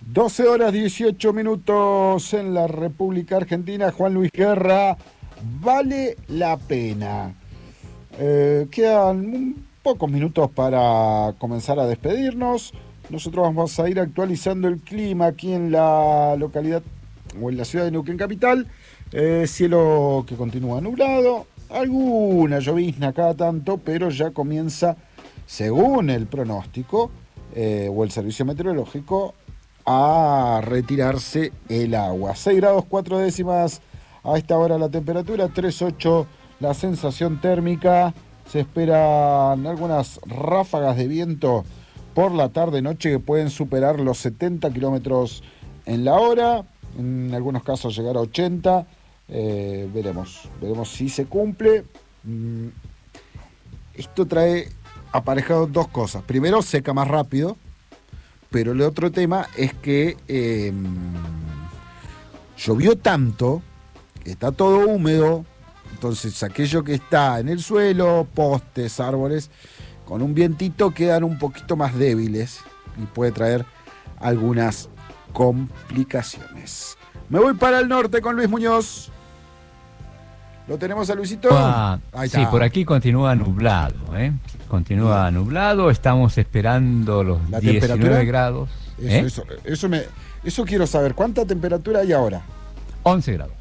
12 horas 18 minutos en la República Argentina. Juan Luis Guerra, vale la pena. Quedan pocos minutos para comenzar a despedirnos. Nosotros vamos a ir actualizando el clima aquí en la localidad o en la ciudad de Neuquén Capital. Cielo que continúa nublado, alguna llovizna cada tanto, pero ya comienza, según el pronóstico o el servicio meteorológico, a retirarse el agua. 6 grados 4 décimas a esta hora la temperatura, 3,8 la sensación térmica. Se esperan algunas ráfagas de viento por la tarde-noche que pueden superar los 70 kilómetros en la hora, en algunos casos llegar a 80. Veremos si se cumple. Esto trae aparejado dos cosas. Primero, seca más rápido, pero el otro tema es que llovió tanto que está todo húmedo. Entonces aquello que está en el suelo, postes, árboles, con un vientito quedan un poquito más débiles y puede traer algunas complicaciones. Me voy para el norte con Luis Muñoz. ¿Lo tenemos a Luisito? Ahí está. Sí, por aquí continúa nublado, Continúa nublado, estamos esperando los 19 grados. Eso quiero saber. ¿Cuánta temperatura hay ahora? 11 grados.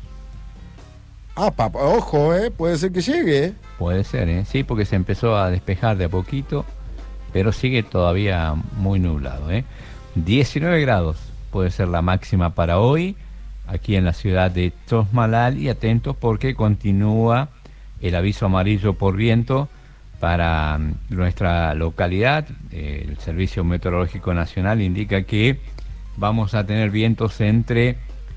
Ojo, puede ser que llegue. Puede ser, sí, porque se empezó a despejar de a poquito, pero sigue todavía muy nublado, 19 grados puede ser la máxima para hoy, aquí en la ciudad de Chosmalal, y atentos porque continúa el aviso amarillo por viento para nuestra localidad. El Servicio Meteorológico Nacional indica que vamos a tener vientos entre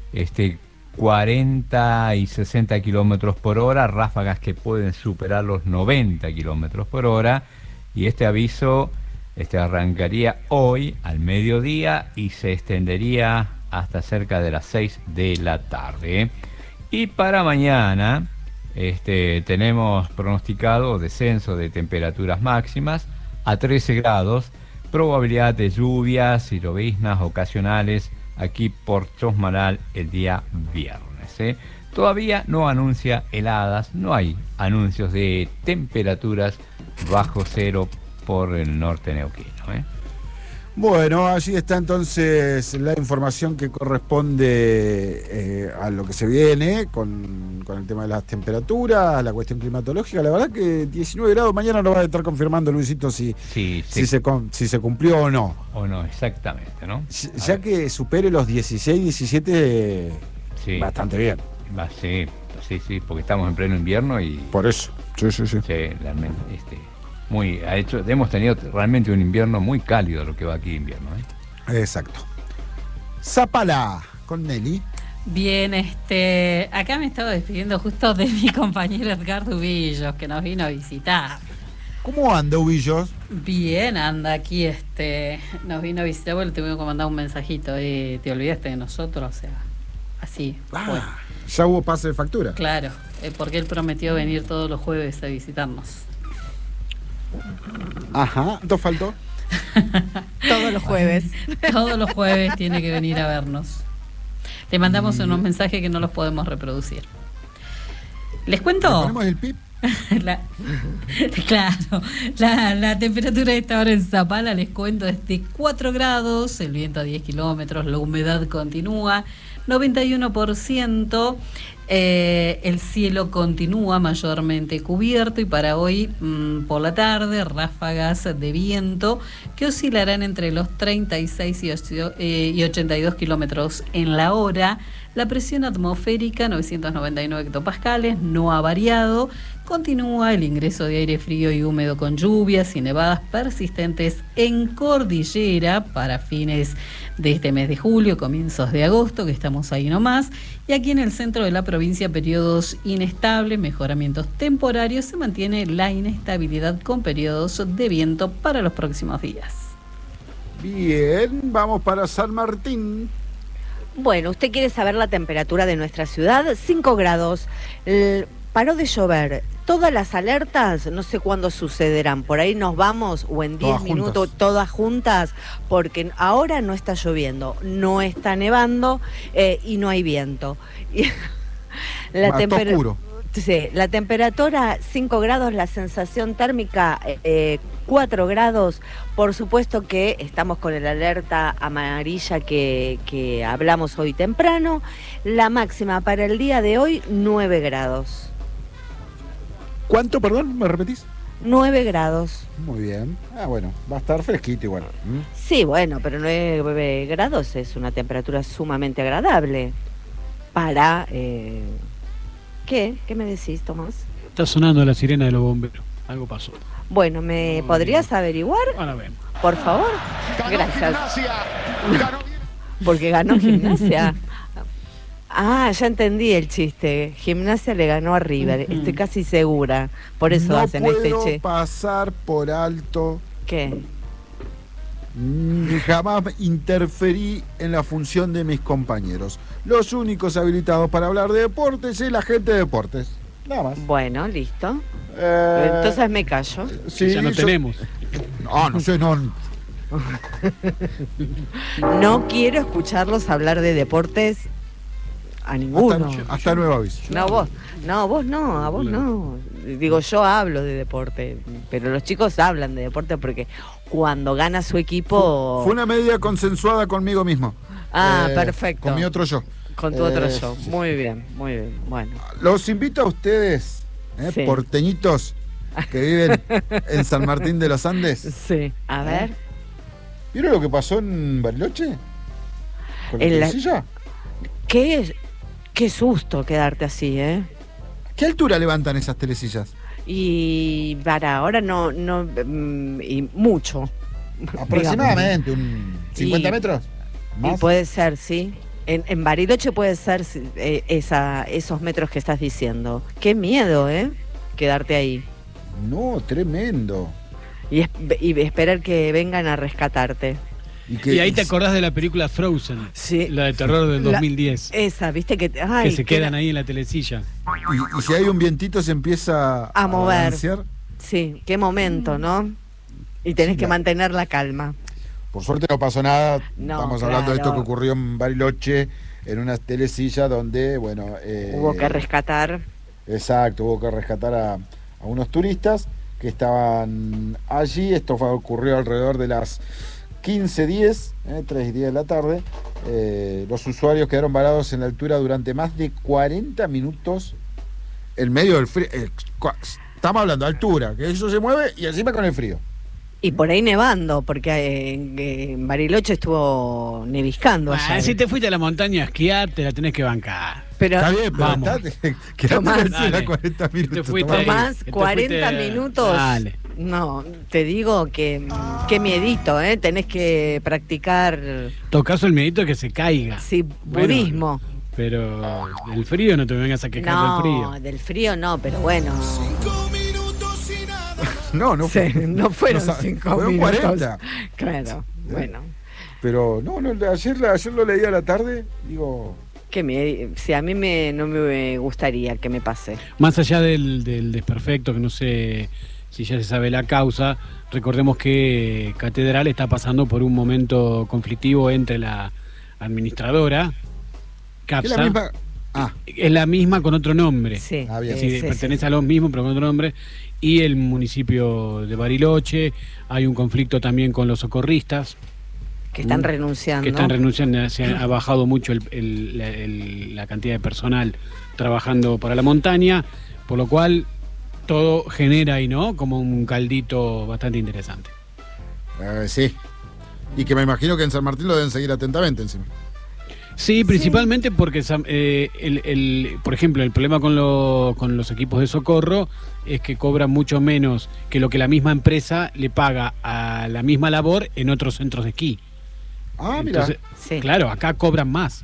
40 y 60 kilómetros por hora, ráfagas que pueden superar los 90 kilómetros por hora, y este aviso arrancaría hoy al mediodía y se extendería hasta cerca de las 6 de la tarde. Y para mañana tenemos pronosticado descenso de temperaturas máximas a 13 grados, probabilidad de lluvias y lloviznas ocasionales aquí por Chosmalal el día viernes. Todavía no anuncia heladas, no hay anuncios de temperaturas bajo cero por el norte neuquino. Bueno, allí está entonces la información que corresponde a lo que se viene con el tema de las temperaturas, la cuestión climatológica. La verdad que 19 grados, mañana lo va a estar confirmando Luisito si se cumplió o no. O no, exactamente, ¿no? Ya que supere los 16, 17, sí, bastante bien. Sí, porque estamos en pleno invierno y... Por eso, sí. Realmente, hemos tenido realmente un invierno muy cálido, lo que va aquí invierno, Exacto. Zapala con Nelly. Bien, acá me estaba despidiendo justo de mi compañero Edgardo Ubillos, que nos vino a visitar. ¿Cómo anda Ubillos? Bien, anda aquí, nos vino a visitar, porque le tuvimos que mandar un mensajito, te olvidaste de nosotros, o sea, así. Bueno. Ya hubo pase de factura. Claro, porque él prometió venir todos los jueves a visitarnos. Ajá, ¿cuánto faltó? Todos los jueves. Todos los jueves tiene que venir a vernos. Le mandamos unos mensajes que no los podemos reproducir. ¿Les cuento? ¿Le ponemos el pip? Claro, la temperatura de esta hora en Zapala, les cuento, es de 4 grados, el viento a 10 kilómetros, la humedad continúa, 91%, el cielo continúa mayormente cubierto, y para hoy por la tarde ráfagas de viento que oscilarán entre los 36 y 82 kilómetros en la hora. La presión atmosférica, 999 hectopascales, no ha variado. Continúa el ingreso de aire frío y húmedo con lluvias y nevadas persistentes en cordillera para fines de este mes de julio, comienzos de agosto, que estamos ahí nomás. Y aquí en el centro de la provincia, periodos inestables, mejoramientos temporarios, se mantiene la inestabilidad con periodos de viento para los próximos días. Bien, vamos para San Martín. Bueno, usted quiere saber la temperatura de nuestra ciudad, 5 grados. Paró de llover todas las alertas, no sé cuándo sucederán, por ahí nos vamos o en 10 minutos todas juntas, porque ahora no está lloviendo, no está nevando y no hay viento. Oscuro. Sí, la temperatura 5 grados, la sensación térmica 4 grados. Por supuesto que estamos con el alerta amarilla que hablamos hoy temprano. La máxima para el día de hoy, 9 grados. ¿Cuánto, perdón? ¿Me repetís? 9 grados. Muy bien. Bueno, va a estar fresquito igual. Sí, bueno, pero 9 grados es una temperatura sumamente agradable para... ¿Qué? ¿Qué me decís, Tomás? Está sonando la sirena de los bomberos. Algo pasó. Bueno, ¿me podrías averiguar? Ahora vemos. Por favor. Gracias. Porque ganó Gimnasia. Ya entendí el chiste. Gimnasia le ganó a River. Estoy casi segura. Por eso hacen este No che. puedo pasar por alto. ¿Qué? Jamás interferí en la función de mis compañeros. Los únicos habilitados para hablar de deportes es la gente de deportes. Nada más. Bueno, listo. Entonces me callo. Sí, ya no tenemos. No sé, no. No quiero escucharlos hablar de deportes a ninguno. Hasta nuevo aviso. No, vos no, a vos no. Digo, yo hablo de deporte, pero los chicos hablan de deporte porque cuando gana su equipo... Fue una medida consensuada conmigo mismo. Perfecto. Con mi otro yo. Con tu otro yo. Muy bien, bueno. Los invito a ustedes, Sí. porteñitos que viven en San Martín de los Andes. Sí, a ver. ¿Vieron lo que pasó en Bariloche? ¿Con la telecilla? Qué susto quedarte así, ¿eh? ¿Qué altura levantan esas telesillas? Y para ahora no y mucho. Aproximadamente, un 50 metros. ¿Más? Y puede ser, sí. En Bariloche puede ser esos metros que estás diciendo. Qué miedo, quedarte ahí. No, tremendo. Y esperar que vengan a rescatarte. Y ahí te acordás de la película Frozen, sí, la de terror del 2010. Esa, viste que se quedan ahí en la telecilla. Y si hay un vientito se empieza a mover. Balancear. Sí, qué momento, ¿no? Y tenés que mantener la calma. Por suerte no pasó nada. No, estamos hablando de esto que ocurrió en Bariloche, en una telecilla donde, hubo que rescatar. Exacto, hubo que rescatar a unos turistas que estaban allí. Esto ocurrió alrededor de las 15:10, 3:10 de la tarde. Los usuarios quedaron varados en la altura durante más de 40 minutos en medio del frío. Estamos hablando de altura, que eso se mueve y encima con el frío. Y por ahí nevando, porque en Bariloche estuvo neviscando allá. Si te fuiste a la montaña a esquiar, te la tenés que bancar. Pero, está bien, pero vamos. quedate 40 minutos. Tomás, 40 minutos. Dale. No, te digo que qué miedito, tenés que practicar. Tocaso el miedito que se caiga. Sí, budismo. Bueno, pero del frío no te vengas a quejar del frío. No, del frío no, pero bueno. 5 minutos y nada. No fueron 5 minutos. Fueron 40. Claro, bueno. Pero ayer lo leí a la tarde, digo... Sí, a mí no me gustaría que me pase. Más allá del desperfecto, que no sé si ya se sabe la causa, recordemos que Catedral está pasando por un momento conflictivo entre la administradora, CAPSA, es la misma con otro nombre. Sí, bien. Pertenece a los mismos, pero con otro nombre, y el municipio de Bariloche. Hay un conflicto también con los socorristas. Que están renunciando. Se ha bajado mucho la cantidad de personal trabajando para la montaña, por lo cual todo genera ahí, ¿no? Como un caldito bastante interesante. Sí. Y que me imagino que en San Martín lo deben seguir atentamente encima. Sí, principalmente porque, por ejemplo, el problema con los equipos de socorro es que cobran mucho menos que lo que la misma empresa le paga a la misma labor en otros centros de esquí. Entonces, claro, acá cobran más.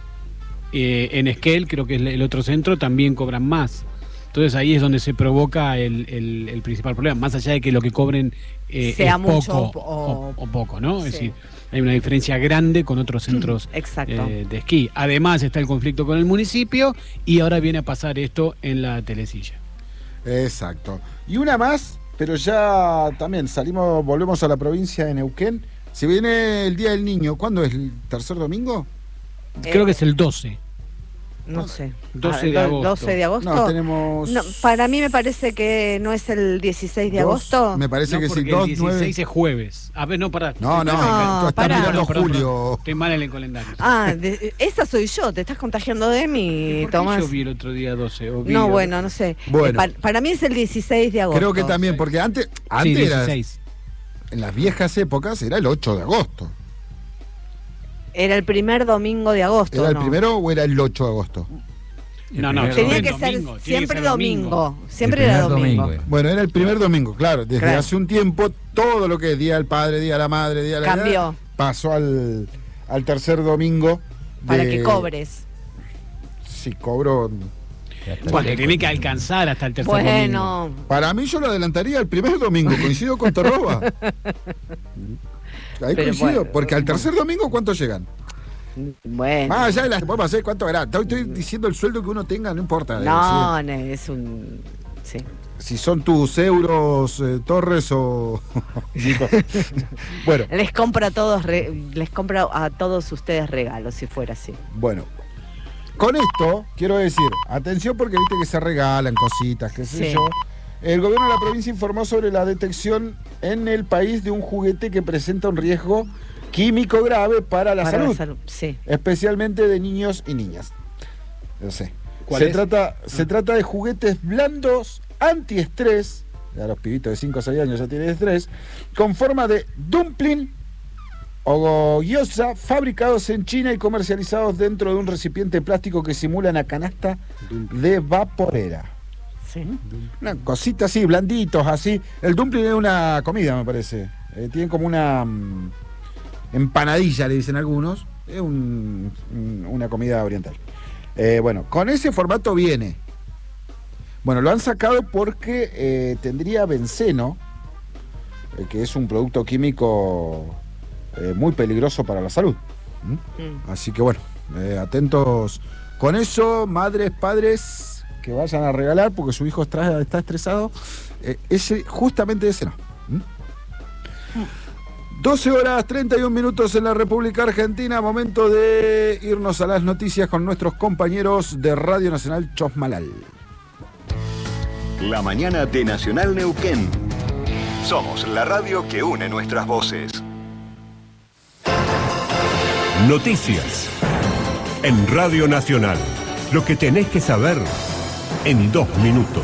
En Esquel, creo que es el otro centro, también cobran más. Entonces ahí es donde se provoca el principal problema, más allá de que lo que cobren sea es mucho poco o poco, ¿no? Es decir, hay una diferencia grande con otros centros de esquí. Además está el conflicto con el municipio y ahora viene a pasar esto en la telecilla. Exacto. Y una más, pero ya también volvemos a la provincia de Neuquén. Se viene el Día del Niño. ¿Cuándo es? ¿El tercer domingo? Creo que es el 12. No sé. 12 de agosto. 12 de agosto. No, tenemos... No, para mí me parece que no es el 16 de agosto. Me parece No, que sí, porque 2, el 16 9... es jueves. A ver, no, pará. No, No, tú estás pará. mirando Perdón, julio. Estoy mal en el calendario. Esa soy yo, te estás contagiando de mí, ¿Por qué Tomás. yo vi el otro día 12? O vi No, el- bueno, no sé. Bueno. Para mí es el 16 de agosto. Creo que también, porque antes Sí, era, 16. en las viejas épocas era el 8 de agosto. Era el primer domingo de agosto. ¿Era el ¿no? primero o era el 8 de agosto? No, no, Tenía Tenía el que domingo, ser tiene que siempre ser domingo. Siempre El era primer domingo. Bueno, era el primer domingo, claro. Desde Claro. hace un tiempo, todo lo que es Día del Padre, Día de la Madre, Día de la Cambió. pasó al tercer domingo. Para de- que cobres. Si cobro... Bueno, tiene que alcanzar hasta el tercer domingo. Bueno, Para mí yo lo adelantaría el primer domingo, coincido con Torroba. Ahí Pero coincido, bueno, porque al tercer domingo, ¿cuántos llegan? bueno. Más allá de las... Podemos hacer cuánto era. Estoy diciendo el sueldo que uno tenga, no importa. No, no, es un... Sí. Si son tus euros, Torres o... Bueno, Les compra a todos ustedes regalos, si fuera así. bueno. Con esto, quiero decir, atención porque viste que se regalan cositas, qué sé Sí. yo. El gobierno de la provincia informó sobre la detección en el país de un juguete que presenta un riesgo químico grave para la Para salud, sí. especialmente de niños y niñas. No sé. ¿Cuál es? Se trata de juguetes blandos antiestrés, ya los pibitos de 5 o 6 años ya tienen estrés, con forma de dumpling o gyoza, fabricados en China y comercializados dentro de un recipiente plástico que simula una canasta de vaporera. Sí. Una cosita así, blanditos, así. El dumpling es una comida, me parece. Tienen como una empanadilla, le dicen algunos. Es una comida oriental. Bueno, con ese formato viene. Bueno, lo han sacado porque tendría benceno, que es un producto químico muy peligroso para la salud. Así que bueno, atentos con eso, madres, padres que vayan a regalar porque su hijo está estresado. Justamente ese no. 12 horas 31 minutos en la República Argentina, momento de irnos a las noticias con nuestros compañeros de Radio Nacional Chosmalal. La mañana de Nacional Neuquén. Somos la radio que une nuestras voces. Noticias. En Radio Nacional. Lo que tenés que saber en 2 minutos.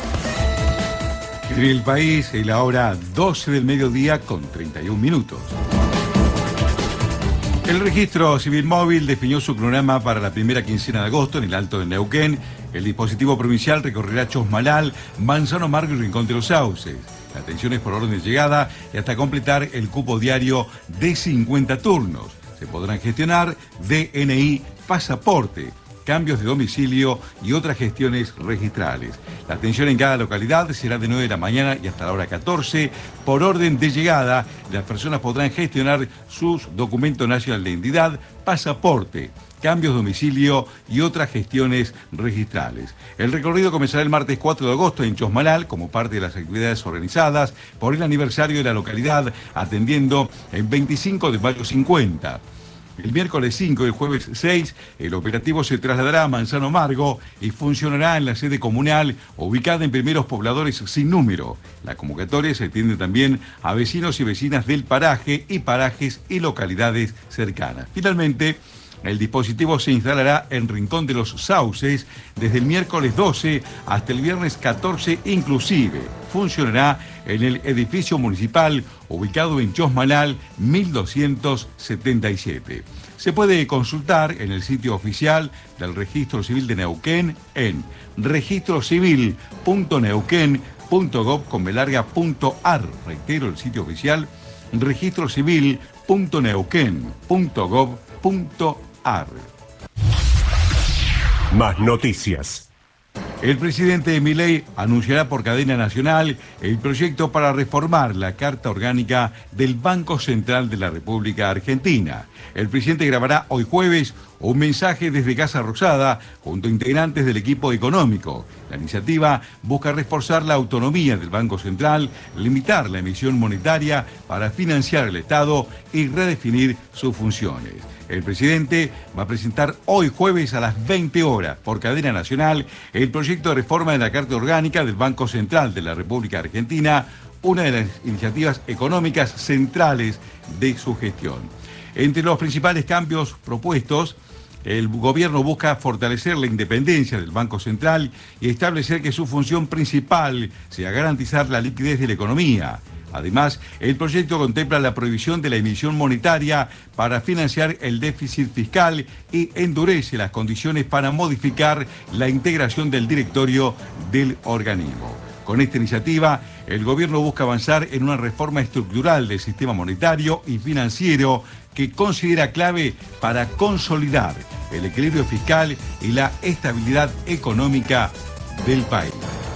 En el país, y la hora 12 del mediodía con 31 minutos. El Registro Civil Móvil definió su cronograma para la primera quincena de agosto en el Alto de Neuquén. El dispositivo provincial recorrerá Chosmalal, Manzano Margo y Rincón de los Sauces. La atención es por orden de llegada y hasta completar el cupo diario de 50 turnos. Se podrán gestionar DNI, pasaporte, cambios de domicilio y otras gestiones registrales. La atención en cada localidad será de 9 de la mañana y hasta la hora 14. Por orden de llegada, las personas podrán gestionar sus documentos nacionales de identidad, pasaporte, cambios de domicilio y otras gestiones registrales. El recorrido comenzará el martes 4 de agosto en Chosmalal como parte de las actividades organizadas por el aniversario de la localidad, atendiendo el 25 de mayo 50. El miércoles 5 y el jueves 6, el operativo se trasladará a Manzano Margo y funcionará en la sede comunal ubicada en primeros pobladores sin número. La convocatoria se extiende también a vecinos y vecinas del paraje y parajes y localidades cercanas. Finalmente, el dispositivo se instalará en Rincón de los Sauces desde el miércoles 12 hasta el viernes 14 inclusive. Funcionará en el edificio municipal ubicado en Chosmalal 1277. Se puede consultar en el sitio oficial del Registro Civil de Neuquén en registrocivil.neuquén.gov.ar. Reitero, el sitio oficial registrocivil.neuquén.gov.ar. Más noticias. El presidente Milei anunciará por cadena nacional el proyecto para reformar la Carta Orgánica del Banco Central de la República Argentina. El presidente grabará hoy jueves un mensaje desde Casa Rosada junto a integrantes del equipo económico. La iniciativa busca reforzar la autonomía del Banco Central, limitar la emisión monetaria para financiar el Estado y redefinir sus funciones. El presidente va a presentar hoy jueves a las 20 horas por cadena nacional el proyecto de reforma de la Carta Orgánica del Banco Central de la República Argentina, una de las iniciativas económicas centrales de su gestión. Entre los principales cambios propuestos, el gobierno busca fortalecer la independencia del Banco Central y establecer que su función principal sea garantizar la liquidez de la economía. Además, el proyecto contempla la prohibición de la emisión monetaria para financiar el déficit fiscal y endurece las condiciones para modificar la integración del directorio del organismo. Con esta iniciativa, el gobierno busca avanzar en una reforma estructural del sistema monetario y financiero que considera clave para consolidar el equilibrio fiscal y la estabilidad económica del país.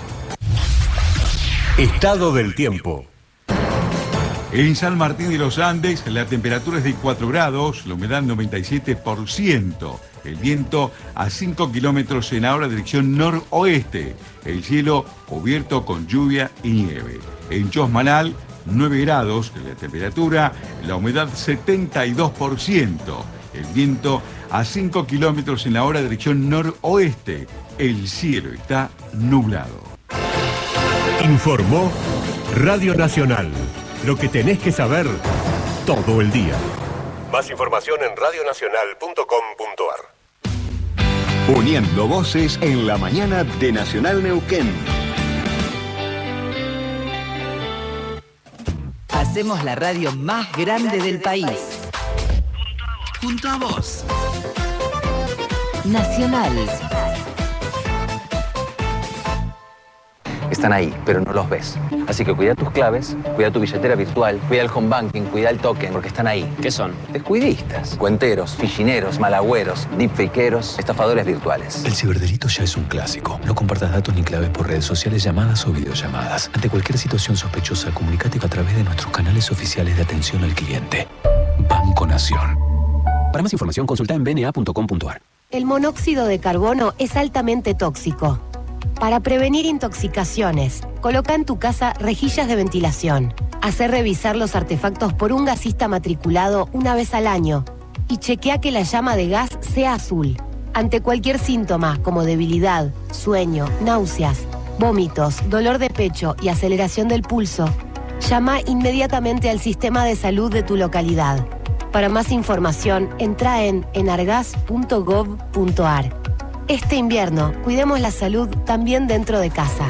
Estado del tiempo. En San Martín de los Andes, la temperatura es de 4 grados, la humedad 97%, el viento a 5 kilómetros en hora, dirección noroeste, el cielo cubierto con lluvia y nieve. En Chosmalal, 9 grados la temperatura, la humedad 72%, el viento a 5 kilómetros en la hora, dirección noroeste, el cielo está nublado. Informó Radio Nacional. Lo que tenés que saber todo el día. Más información en radionacional.com.ar. Uniendo voces en la mañana de Nacional Neuquén. Hacemos la radio más grande del país. Junto a vos. Nacional. Están ahí, pero no los ves. Así que cuida tus claves, cuida tu billetera virtual, cuida el home banking, cuida el token, porque están ahí. ¿Qué son? Descuidistas, cuenteros, fichineros, malagüeros, deepfakeros, estafadores virtuales. El ciberdelito ya es un clásico. No compartas datos ni claves por redes sociales, llamadas o videollamadas. Ante cualquier situación sospechosa, comunícate a través de nuestros canales oficiales de atención al cliente. Banco Nación. Para más información, consulta en bna.com.ar. El monóxido de carbono es altamente tóxico. Para prevenir intoxicaciones, coloca en tu casa rejillas de ventilación. Hacer revisar los artefactos por un gasista matriculado una vez al año y chequea que la llama de gas sea azul. Ante cualquier síntoma como debilidad, sueño, náuseas, vómitos, dolor de pecho y aceleración del pulso, llama inmediatamente al sistema de salud de tu localidad. Para más información, entra en enargas.gov.ar. Este invierno, cuidemos la salud también dentro de casa.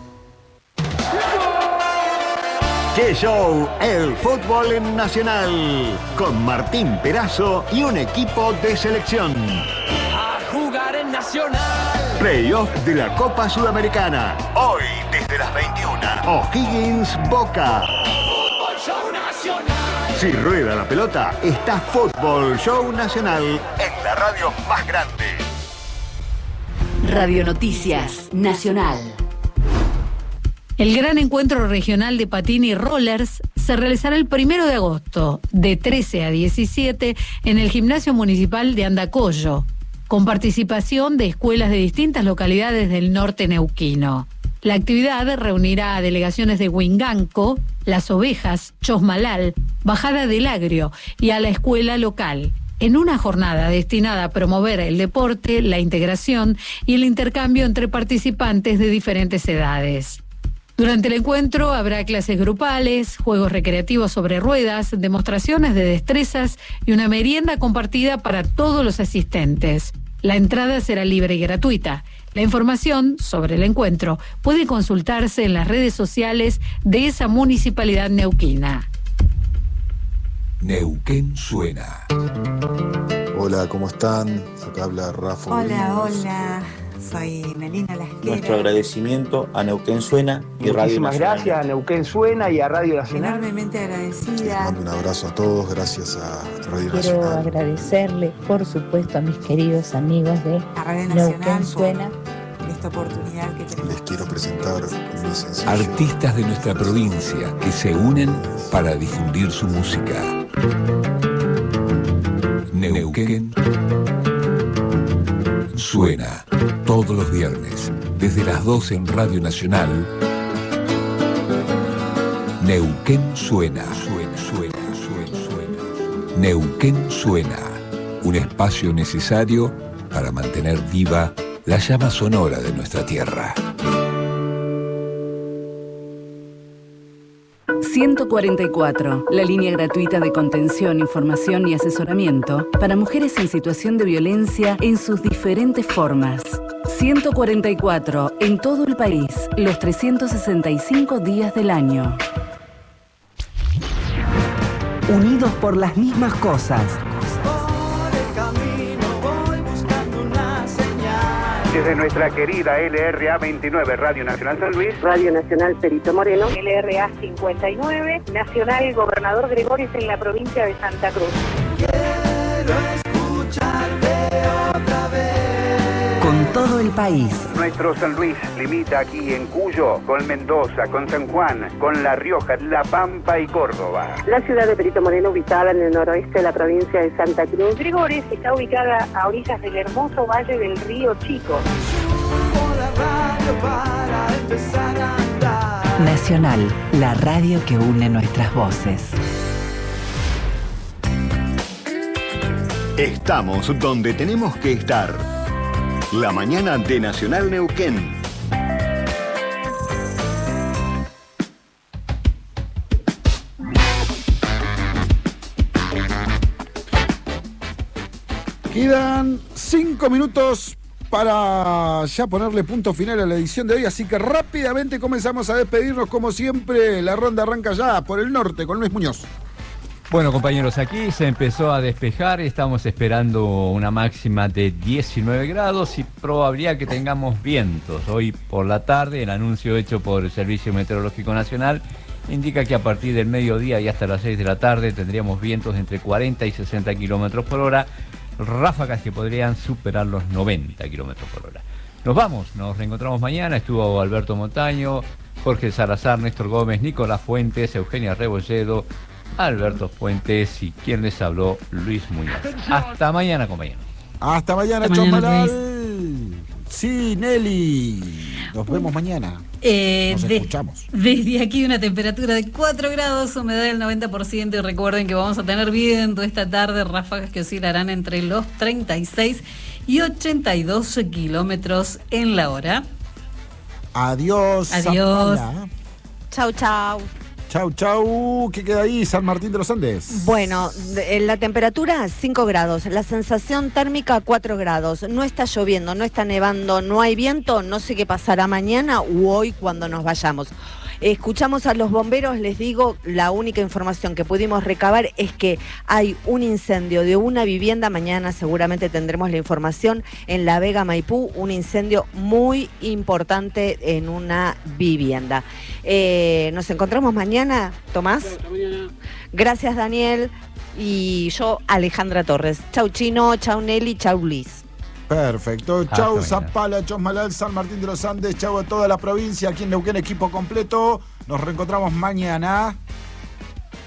¡Qué show! El fútbol en Nacional. Con Martín Perazo y un equipo de selección. A jugar en Nacional. Playoff de la Copa Sudamericana. Hoy, desde las 21. O'Higgins Boca. Fútbol Show Nacional. Si rueda la pelota, está Fútbol Show Nacional en la radio más grande. Radio Noticias Nacional. El gran encuentro regional de patín y rollers se realizará el 1 de agosto, de 13 a 17, en el Gimnasio Municipal de Andacollo, con participación de escuelas de distintas localidades del norte neuquino. La actividad reunirá a delegaciones de Huinganco, Las Ovejas, Chosmalal, Bajada del Agrio y a la escuela local, en una jornada destinada a promover el deporte, la integración y el intercambio entre participantes de diferentes edades. Durante el encuentro habrá clases grupales, juegos recreativos sobre ruedas, demostraciones de destrezas y una merienda compartida para todos los asistentes. La entrada será libre y gratuita. La información sobre el encuentro puede consultarse en las redes sociales de esa municipalidad neuquina. Neuquén suena. Hola, ¿cómo están? Acá habla Rafa. Hola, soy Melina Lasquera. Nuestro agradecimiento a Neuquén Suena y Radio Nacional. Muchísimas gracias a Neuquén Suena y a Radio Nacional. Enormemente agradecida. Les mando un abrazo a todos, gracias a Radio Quiero Nacional. agradecerle, por supuesto, a mis queridos amigos de a Radio Nacional Neuquén Suena. Por esta oportunidad que tenemos. Les quiero presentar mi sencillo. Artistas de nuestra provincia que se unen para difundir su música. Neuquén suena todos los viernes desde las 12 en Radio Nacional. Neuquén suena. Neuquén suena, un espacio necesario para mantener viva la llama sonora de nuestra tierra. 144, la línea gratuita de contención, información y asesoramiento para mujeres en situación de violencia en sus diferentes formas. 144, en todo el país, los 365 días del año. Unidos por las mismas cosas. Desde nuestra querida LRA 29, Radio Nacional San Luis, Radio Nacional Perito Moreno, LRA 59, Nacional Gobernador Gregorios en la provincia de Santa Cruz. Quiero escucharte otra vez. Con todo el país. Nuestro San Luis limita aquí en Cuyo, con Mendoza, con San Juan, con La Rioja, La Pampa y Córdoba. La ciudad de Perito Moreno, ubicada en el noroeste de la provincia de Santa Cruz. Gregorios está ubicada a orillas del hermoso valle del río Chico. Nacional, la radio que une nuestras voces. Estamos donde tenemos que estar. La mañana de Nacional Neuquén. Quedan 5 minutos para ya ponerle punto final a la edición de hoy, así que rápidamente comenzamos a despedirnos como siempre. La ronda arranca ya por el norte con Luis Muñoz. Bueno, compañeros, aquí se empezó a despejar, estamos esperando una máxima de 19 grados y probabilidad que tengamos vientos. Hoy por la tarde, el anuncio hecho por el Servicio Meteorológico Nacional indica que a partir del mediodía y hasta las 6 de la tarde tendríamos vientos entre 40 y 60 kilómetros por hora, ráfagas que podrían superar los 90 kilómetros por hora. Nos vamos, nos reencontramos mañana. Estuvo Alberto Montaño, Jorge Salazar, Néstor Gómez, Nicolás Fuentes, Eugenia Rebolledo, Alberto Fuentes y quien les habló, Luis Muñoz. Hasta mañana, compañeros. Hasta mañana, Chosmalal. Sí, Nelly. Nos vemos mañana. Nos escuchamos. Desde aquí una temperatura de 4 grados, humedad del 90% y recuerden que vamos a tener viento esta tarde, ráfagas que oscilarán entre los 36 y 82 kilómetros en la hora. Adiós. Adiós. Zapala. Chau, chau. Chau, chau. ¿Qué queda ahí, San Martín de los Andes? Bueno, la temperatura 5 grados, la sensación térmica 4 grados. No está lloviendo, no está nevando, no hay viento. No sé qué pasará mañana u hoy cuando nos vayamos. Escuchamos a los bomberos, les digo, la única información que pudimos recabar es que hay un incendio de una vivienda, mañana seguramente tendremos la información, en La Vega, Maipú, un incendio muy importante en una vivienda. Nos encontramos mañana, Tomás. Hasta mañana. Gracias, Daniel. Y yo, Alejandra Torres. Chau, Chino, chau, Nelly, chau, Luis. Perfecto. Chau, Zapala, Chosmalal, San Martín de los Andes. Chau a toda la provincia. Aquí en Neuquén, equipo completo. Nos reencontramos mañana.